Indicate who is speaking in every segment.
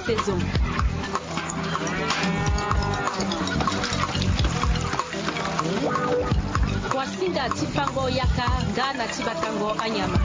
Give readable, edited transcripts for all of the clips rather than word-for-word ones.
Speaker 1: saison. Kwasinga tipango yaka ngana tibatango anyama.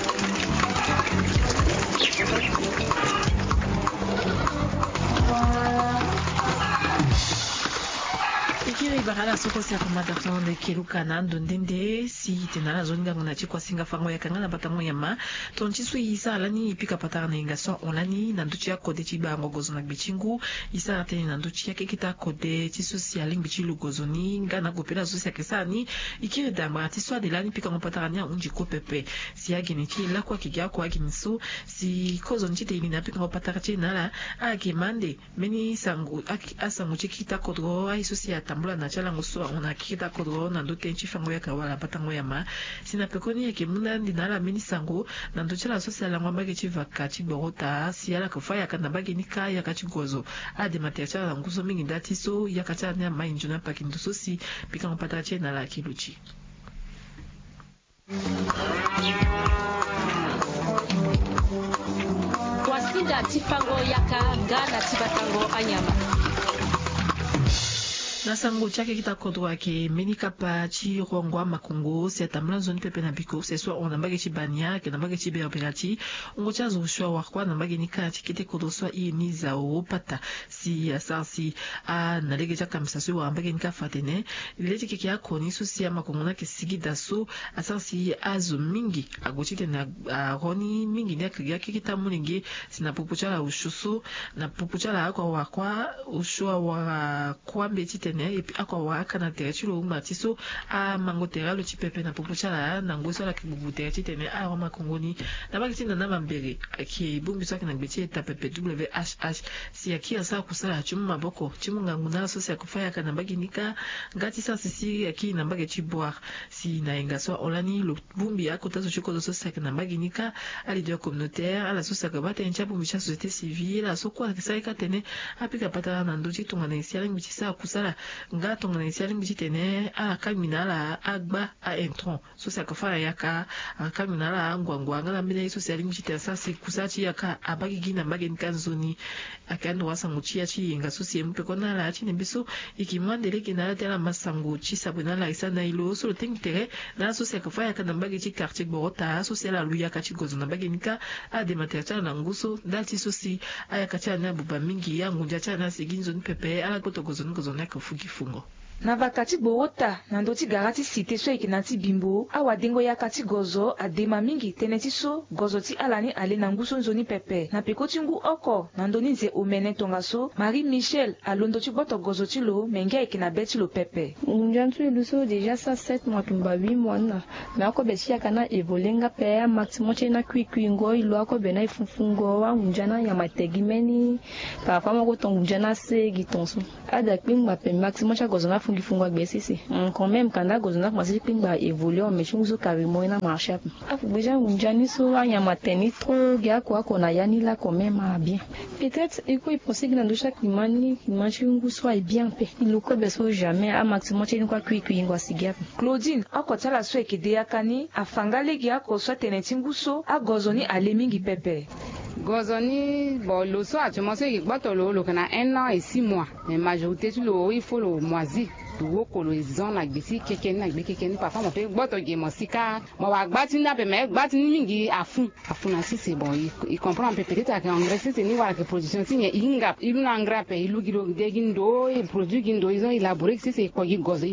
Speaker 2: Ikiri bakala soko sia komata tonde kiruka na ndondende si tenala zoninga ngona chikwa singa fango ya kangana batango yama tonchi su isa alani ipika patana na ingaso onani na nduchi ya kode chiba ngogozo na bichingu isa ateni na nduchi ya kekita kode chisu si aling bichilu gozoni ngana gopela su sia kesani ikiri dama tiswa delani pika ngopatana nya unji ko pepe si agini chi la kwa kigia kwa aginisu si kozo nchite ilina pika ngopatana chi nala agimande meni sangu asangu chikita kodro aisu si tambula na chala nguso ona kikita kodro na ndo tenchi fango ya kawala patango ya ma sina pekoni ya kimunda ndinala mini sango na ndo chala sosi ala ngwamba ke chivaka chiborota si ala kufaya kana bagi nika ya kachigozo ade matia chala nguso mingi ndati so ya kachala nya ma injuna paki ndo sosi pika ngopata che na la kiluchi
Speaker 1: Kwasinga tipango yaka ngana tibatango anyama.
Speaker 2: na sango chake kita kodwa ke menika pa chi rongwa makongo se tamla zone pepe na biko se so on ambage chi banya ke na ambage chi berberati ngo cha zo shwa wakwa na ambage nika chi kite kodo so i ni za o pata si asasi a na lege cha kamsa so wa ambage nika fatene leti ke ya koni so si makongo na ke sigi daso asasi azo mingi agochite na roni mingi ne ke ya kita muningi sina pupuchala ushusu na pupuchala akwa wakwa ushwa wa kwa mbeti ne epi akwa waka na terechilo umatiso a mangotera lo chipepe na popuchala na ngoso la kibubutere chitene a roma kongoni na bakiti na mambere ki bumbiso na gbeti eta pepe WHH si aki asa kusala chumu maboko chumu nganguna so si akufaya kana baginika ngati sa sisi aki na mbage chiboire si na engaso olani lo bumbi akota so chiko so si kana baginika ali de communautaire ala so sakabata encha bumbicha société civile aso kwa kisaika tene apika pata na ndoji tunga na isiala ngbichisa kusala nga tonga na isiali mbitene a kaminala agba a entron so sa kafara yaka a kaminala ngwangwa ngala mbina iso siali mbitene sasi kusachi yaka abagi gina mbagi nkanzoni akando wasangu chia chi nga so si mpe kona la chi nembiso ikimandele kinala tela masangu chi sabuna la isa na ilo so tingtere na so sa kafara yaka na mbagi chi quartier borota so siala luya ka chi gozo na mbagi nika a de material na nguso dati so si ayaka cha na buba mingi ya ngunja cha na siginzo pepe ala koto gozo na kifungo
Speaker 3: na vakati borota na ndoti garati site so ikinati bimbo awa dengo ya kati gozo adema mingi teneti so gozo ti alani ale na nguso nzoni pepe na pekoti ngu oko na ndoni nze omene tonga so Marie Michel alondo ti boto gozo ti lo menge ikina beti lo pepe
Speaker 4: njantu iluso déjà ça 7 mois tumba 8 mois na mais ako beti yakana evolenga pe maximum chena kwikwi ngo ilo ako bena ifunfungo wa njana ya mategimeni pa fama ko tongjana se gitonso ada kwingba pe maximum cha gozo na fungwa gbesisi quand même kanda gozona commencer pingba évoluer mais chunguzo carrément na marché déjà unjani so anya mateni trop gya kwa kona yani là quand même bien peut-être iko ipenser que dans chaque imani chungu soit bien pe il ko beso jamais à maximum cheni kwa kwikwi ngwa sigia
Speaker 3: Claudine akotala so ekede yakani afangale gya ko so teneti nguso agozoni ale mingi pepe
Speaker 5: Gozoni, bon, le soir, tu m'as dit que le kana 1 an et 6 mois. Mais majorité, il faut le moisi. Woko lo zon na gbesi keke na gbe keke ni papa mo pe gboto ge mo sika mo wa gbati na pe me gbati ni mingi afun na si c'est bon il comprend peut-être que engrais c'est ni wa que production si inga il na engrais pe ilu gilo de gindo et produit gindo ils ont élaboré que c'est ko gi gozo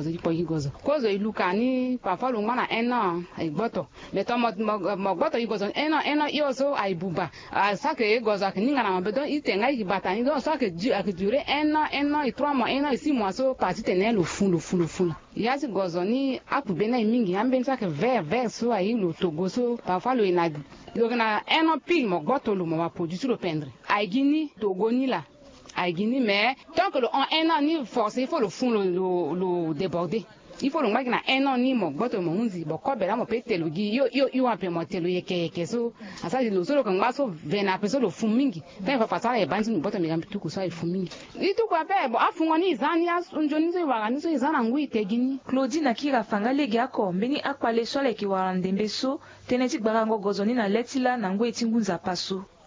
Speaker 5: kozo ilu kani papa lo na 1 an ai gboto mais to mo gboto i gozo 1 an yo so ai buba ça que gozo que ninga na be don itenga i batani donc ça que durer 1 an et 3 mois 1 an et 6 mois so parti le fun. Yasi gozoni apu bena mingi amben sa que vert so aí lo togo so parfois lo ina na un pile mo goto lo mo produit sur le pendre. Aigini togoni la. Aigini mais tant que le en 1 an ni forcé il faut le fun lo déborder. Il faut le mettre na 1 an ni mo goto mo unzi bo ko bela mo pete lo gi yo ape mo telo yeke so asa lo so lo kan baso vena pe so lo fun mingi pe fa fa e banzi boto mi gampi tuku so e fun mingi itu kwa pe bo afungoni izani as unjoni so wa ni so izana ngui tegini
Speaker 3: Claudine akira fanga legi ako mbeni akwale so le ki wa ndembe so teneti gbarango gozoni na letila na ngwe tingunza paso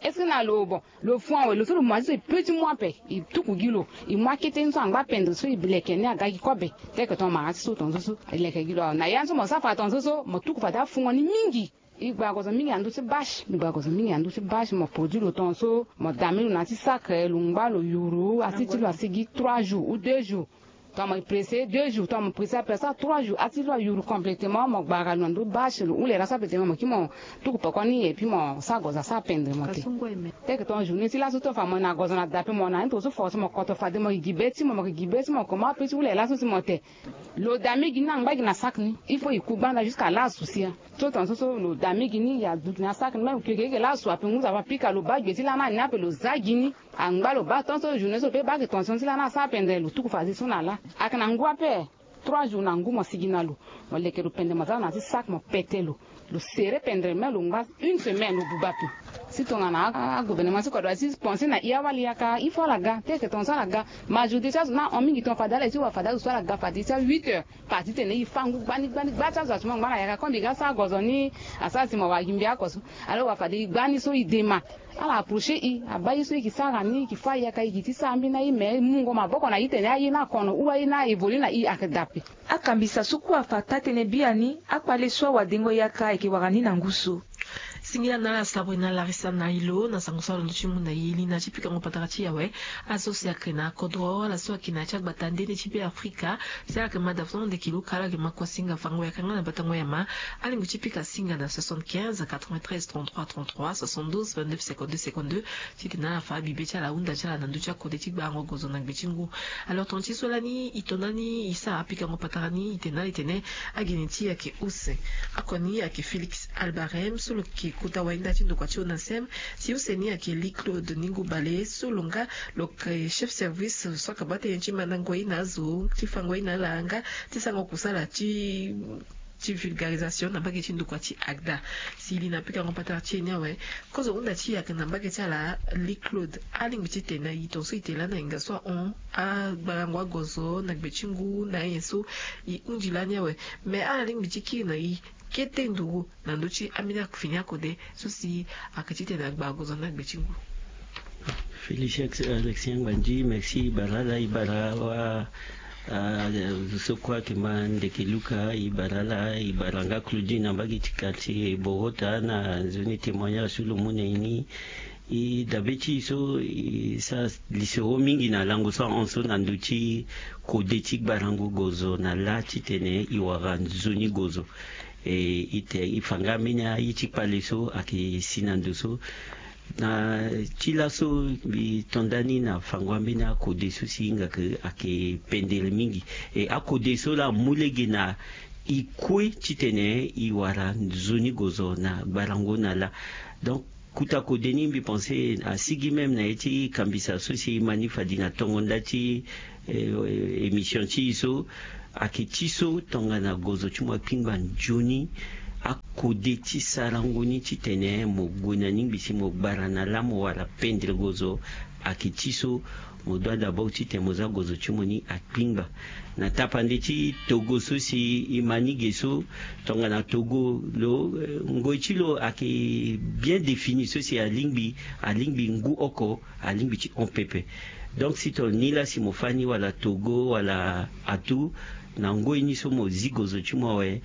Speaker 5: est-ce que na lo bon le fond le so le moi c'est petit moi pe il tout ku gilo il moi kete nso angba pendre so ibleke ni aga kobe te que ton mara so ton so ileke gilo na ya so mo sa fa ton so mo tout ku fa da fun ni mingi igba gozo mingi andu se bash igba gozo mingi andu se bash mo produit le ton so mo damilu na ti sacré lungba lo yuru asiti lo asigi 3 jours ou 2 jours. Toi, moi, pressé 2 jours, toi, moi, pressé après ça 3 jours. À ti lo yuru complètement, mon baralu ndo bash ou les rasa peut-être moi qui mon tout pour koni et puis mon ça goza ça pendre monter. Dès que ton journée si là so to fa mo na goza na dape mo na into so force mo koto fa de mo gibeti mo comment après ou les là so monter. Lo dami gina ngba gina sac ni. Il faut y kubanda jusqu'à là souci. Tout ton so lo dami gini ya na sac même que là so après nous avons piqué lo bag beti là na ni appelle lo zagini angba lo ba ton so journée so pe bag ton so si là na ça pendre lo tout fa so na là. Akana ngwa pe 3 jours na nguma siginalo mo leke lo pende maza na ti sac mo petelo lo serré pendre me lo ngba une semaine au bubapi si ton na gouvernement si ko do si penser na iya wali aka il faut la ga te que ton ça la ga majorité ça na on mingi ton fadala si wa fadala so la ga fadi ça 8h parti te ne ifangu bani ba ça so mo ngba ya ka kombi ga sa gozoni asasi mo wa gimbi akoso alors wa fadi gbani so idema ala approcher i abayi so ki sara ni ki fa ya kai ki tisambi na ime mungo maboko na ite na yi na kono uwa yi na evoli na i akadapi
Speaker 3: akambisa suku afata tene biani akpale swa wadengo yaka ekiwagani na ngusu
Speaker 2: singira na sabo na Larissa na ilo na sangusa lo chimu na yili na chipika ngopatarachi yawe asosia kena kodro la so kina chak batande de chipi Afrika sia ke madafon de kilo kala ke makwasinga fango ya kanga na batango ya ma ali mchipika singa na 75 93 33 33 72 29 52 52 tikina fa bibecha la unda chala na nducha kode tikba ngo gozo na gbechingu alors tonchi solani itonani isa apika ngopatarani itena itene ageniti ya ke use akoni ya ke Felix Albarem solo ki kuta wainda chindo kwa chona sem si useni ya ke Claude Ningu Bale solonga lo chef service soka bate yenchi manango inazo tifango inalanga tisango kusala chi vulgarisation na bageti ndo kwa ti agda si li na pika ngopata chenya we kozo unda chi ya kana bageti ala Claude ali ngiti na itonso itela na inga so on a barangwa gozo na gbechingu na yeso i unjilanya we me ali ngiti ki na i kete ndugu na ndochi amina kufinya kode so si akatite na gbagozo na gbechingu.
Speaker 6: Félix Alexien Banji, merci barala ibarawa sokwa kema ndekeluka ibarala ibaranga Claudine ambagi tikati Bogota na zoni témoignage sur le monde ini i dabechi so sa lisero mingi na lango sa onso na nduchi kodetik barango gozo na lati tene iwara zoni gozo ite ifanga menya ichi paleso ake sinandoso na chila so bi tondani na fangwa menya kodeso singa ke ake pendele mingi akodeso la mulege na ikwe chitene iwara zoni gozo na barango na la donc kuta kodeni mbi penser à sigi même na eti kambisa so si manifa dina tongonda ti émission ti so aketiso tongana gozo chuma pingba njoni akode ti sarangoni ti tene mo gonani bisi mo barana la mo wala pendre gozo aketiso mo doit d'abord ti temoza gozo chumoni akpingba na tapande ti Togo so si imani geso tongana Togo lo ngoichilo ake bien défini so si alingbi ngu oko alingbi ti onpepe donc si to nila si mo fani wala Togo wala atu na ngoi ni so mo zigozo chuma we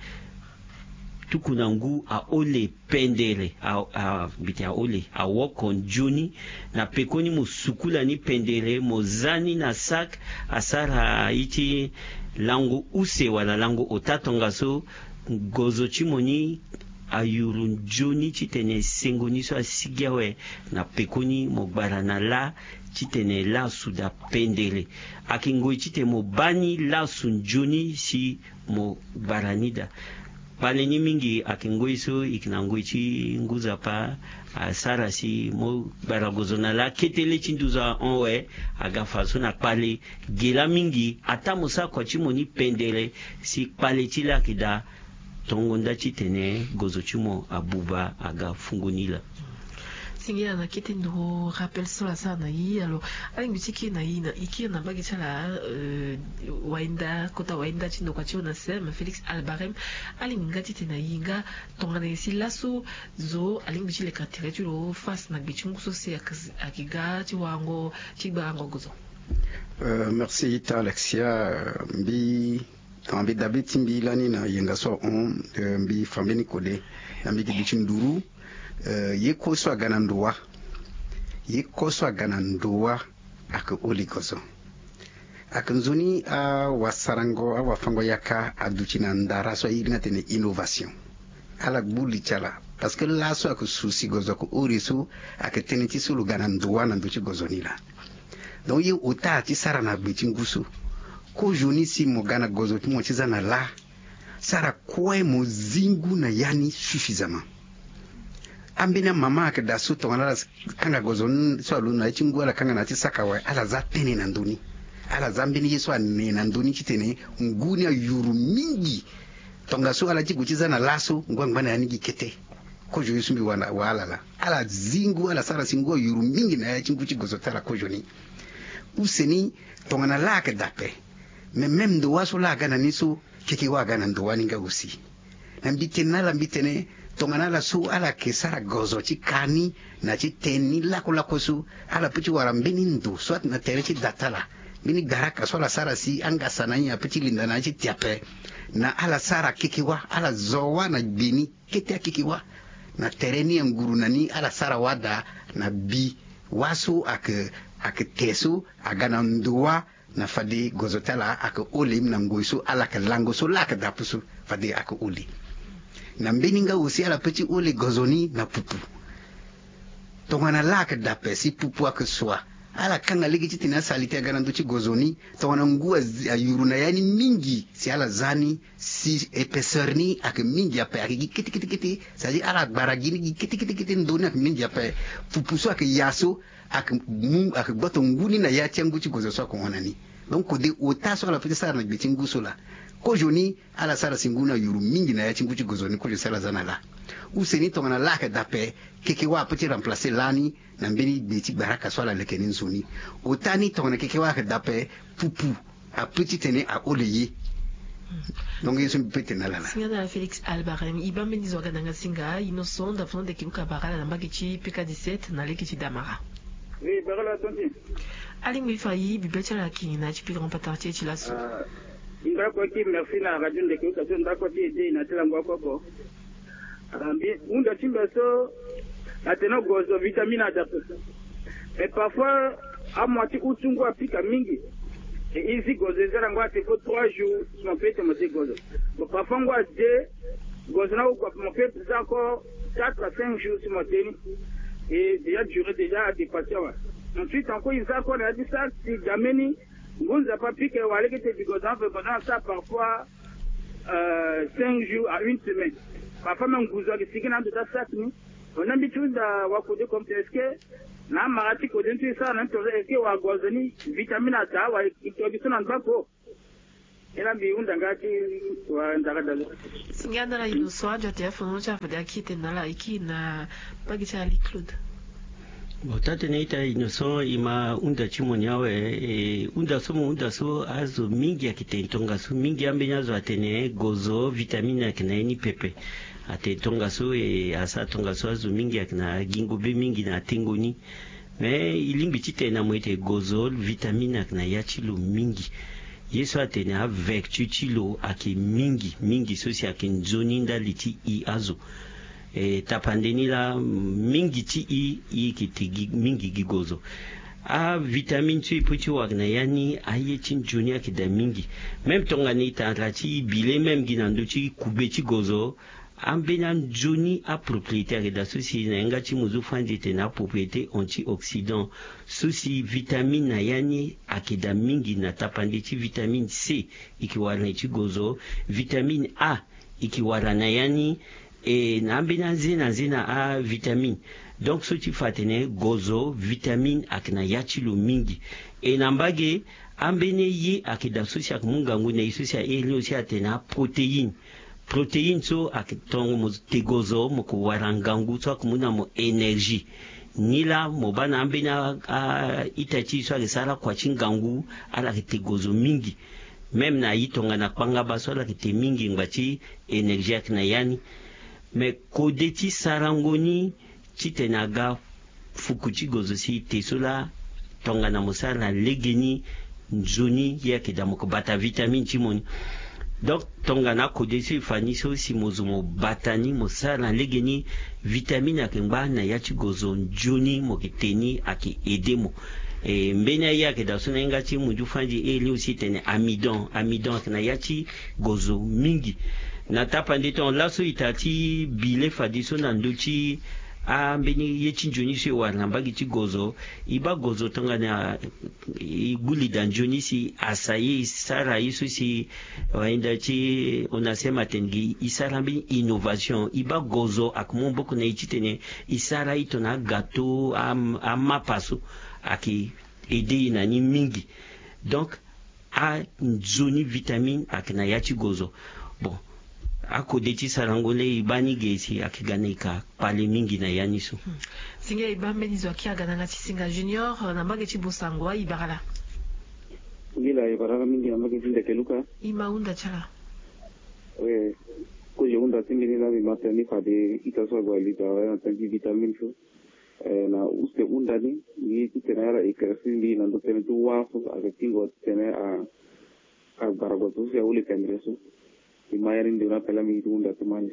Speaker 6: tukunangu a ole pendele a biti a ole a wokon juni na pekoni mo sukula ni pendele mo zani na sak asara iti lango use wala lango otatonga so gozo chimoni ayurun juni chitene sengoni so asigiawe na pekoni mo barana la chitene la suda pendele akingoi chite mo bani la sunjuni si mo baranida pale ni mingi akingoi so ikinangoi chi nguza pa asara si mo baragozo na la ketele chinduza onwe agafa so na pale gela mingi ata musa kwa chimoni pendele si pale chila kida tongonda chitene gozo chimo abuba aga fungunila
Speaker 2: singia na kiti ndo rappel sola sana hii alors alingi bitiki na hii na iki na bagi chala waenda kota waenda chindo kwa chio na sem Felix Albarem alingi ngati tena yinga tongana isi laso zo alingi bichile katire chulo face na bichungu so se akiga chiwango chibango gozo.
Speaker 7: Merci ta Alexia mbi tambi dabiti mbi lani na yenga so on mbi fameni kode na mbi kibichinduru yeko so ganandoa ak olikozo akanzuni a wasarango a wafango yaka aduchina ndara so irina tene innovation ala buli chala parce que la so ak susi gozo ko orisu ak tene ti sulu ganandoa na nduchi gozonila donc ye ota ti sara na gbechingusu ko joni si mo gana gozo ti mo chiza na la sara kwe mo zingu na yani suffisamment ambina mama ka da su tongana kanga gozon so alu na chingu ala kanga na ti sakawa ala za tene na ndoni ala zambini yeso ane na ndoni chitene nguni ya yuru mingi tonga so ala chiguchiza na laso ngwangwana yani gikete ko jo yusumbi wala la ala zingu ala sara singo yuru mingi na ya chingu chigozo tala ko joni useni tongana la ka dape même ndo waso la gana niso keke wa gana ndo waninga usi na mbitene tongana la su ala kesara gozo chi kani na chi teni lako su ala puchi warambeni ndo swat na terechi datala mini garaka so la sara si anga sananya puchi linda na chi tiape na ala sara kekewa ala zowa na bini kete kekewa na tereni nguru nani ala sara wada na bi wasu ak tesu agana ndoa na fadi gozotala ak olim na ngoiso ala ka lango so la ka dapusu fadi ak oli na mbeninga usi ala petit oli gozoni na pupu tongana la ka dape si pupu ak soa ala kanga ligi chitina salite gana nduchi gozoni tongana ngua ayuru na yani mingi si ala zani si épaisseur ni ak mingi ape ak kiti saji ala baragini kiti ndoni ak mingi ape pupu so ak yaso ak bato nguni na ya tiangu chi gozo so ko wanani donc ko de ota so ala petit sara na bitingu so la ko joni ala sara singuna yuru mingi na ya tingu chi gozo ni ko sala zana la useni tongana la ka dape keke wa petit remplacer lani na mbeni beti baraka so ala lekenin soni otani tongana keke wa ka dape pupu a petit tene a oleye donc yesu peut na la
Speaker 2: singa Felix Albarem ibambe nizo gananga singa innocent d'avant de kiluka barala na magichi PK17 na lekichi damara.
Speaker 8: Oui, barala tonti.
Speaker 2: Ali mifayi bibecha la kina chi grand patartie chi laso.
Speaker 8: Ndako ki merci na radio de kiluka so ndako ti de na tela ngwa koko. Ambi unda timba so atena gozo vitamine adapte. Et parfois à moitié utungu apika mingi. Et ici gozo zera ngwa te faut 3 jours mon pete mo te gozo. Bon parfois ngwa de gozo na ko mon pete encore 4 à 5 jours sur mon teni. Et déjà duré déjà dépassé. Ensuite encore ils a qu'on a dit ça si Gameni Gonza papi que wale que te bigodan fait pendant ça parfois 5 jours à une semaine. Parfois même Gonza qui signa de ça ni on a habitude à wakode comme est-ce que na marati ko dentu ça na to est-ce que wa gozani vitamine A wa introduction en bako ela bi unda ngati wa ndakada
Speaker 2: singa na ino so ajo te afono cha fada kite na la iki na pagicha Claude.
Speaker 6: Botate neita innocent ima unda chimonyawe unda so azo mingi akitentonga so mingi ambenya zo atene gozo vitamine akinaini pepe atentonga so asa tonga so azo mingi akina gingobe mingi na tengoni mais ilimbi titena mwete gozo vitamine akina yachilo mingi yeso atene avec chilo ake mingi so si akinzoni ndaliti I azo tapandeni la mingi ti I kitigi mingi gigozo a vitamine tu ipuchi wagna yani ayetin joni akida mingi même tonga ni tantrati bile même ginando ti kubeti gozo ambena joni a propriétaire da souci na ngati muzu fandite na propriété antioxydant souci vitamine na yani akida mingi na tapanditi vitamine C ikiwala ti gozo vitamine A ikiwala na yani na ambina zina a vitamine donc so ti fatene gozo vitamine akina yachilo mingi nambage ambene ye akida sosi akmunga ngune isosi elio si atena protéine so akitongo mo tegozo mo ko warangangu so akumuna mo énergie nila mobana ambena itachi so sala kwa chingangu ala kite gozo mingi même na itonga na kwanga baso ala kite mingi ngbachi energie na yani me kodeti sarangoni chitenaga fukuchi gozo si tesola tonga na musala legeni nzoni yake da mokobata vitamine chimoni donc tonga na kodesi fani so si mozumo batani musala legeni vitamine akengba na yachi gozo njoni mokiteni aki edemo mbena yake da sona ngati mundu fanji eli aussi tene amidon akena yachi gozo mingi na tapa ndito laso itati bile fadiso na nduchi mbeni yechi njoni si wana mbagi chi gozo iba gozo tonga na iguli da njoni si asaye sara isu si waenda chi onasema tengi isara mbi innovation iba gozo akumomboku na ichitene isara ito na gato amapaso aki ede na ni mingi donc a nzoni vitamine akina yachi gozo bon ako deti sarangole ibani gesi akiganika pale mingi na yaniso
Speaker 2: singa ibambe nizo akiagana na Singa Junior na mageti bosangwa ibarala
Speaker 8: ngila ibarala mingi na mageti ndekeluka
Speaker 2: imaunda chala
Speaker 8: ko yunda tingini na matani fade itaso gwalita na tangi vitamine so na uste undani ni tena ekersi na ndo tena tu wafu akatingo tena a baragoto ya ule kangreso imayari ndio na pela mi unda tumani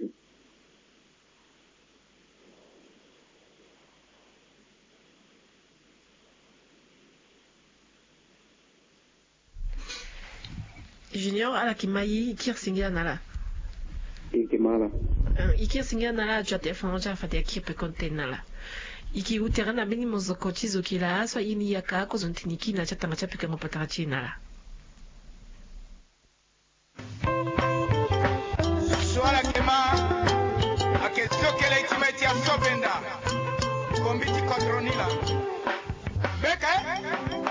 Speaker 2: Junior ala kimayi kirsingia nala
Speaker 8: ikimala
Speaker 2: ikirsingia nala jate fanja fate kipe container iki uterana bini mozoko chizo kila so ini yaka ko zontiniki na chata machapika ngopatara china
Speaker 9: swala kema akesokele itimeti ya sobenda kombiti kontronila